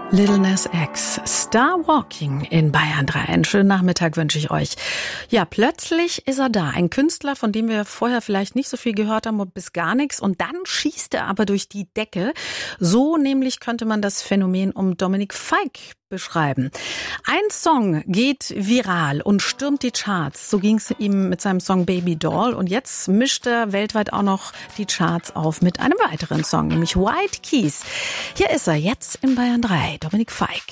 Lil Nas X, Star Walking in Bayern 3. Einen schönen Nachmittag wünsche ich euch. Ja, plötzlich ist er da. Ein Künstler, von dem wir vorher vielleicht nicht so viel gehört haben und bis gar nichts. Und dann schießt er aber durch die Decke. So nämlich könnte man das Phänomen um Dominic Fike beschreiben. Ein Song geht viral und stürmt die Charts. So ging es ihm mit seinem Song Baby Doll. Und jetzt mischt er weltweit auch noch die Charts auf mit einem weiteren Song, nämlich White Keys. Hier ist er jetzt in Bayern 3, Dominic Fike.